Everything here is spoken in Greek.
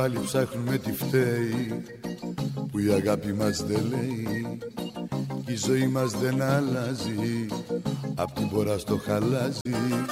πάλι ψάχνουμε τι φταίει, που η αγάπη μας δεν λέει, η ζωή μας δεν αλλάζει, απ' την πορά στο χαλάζι.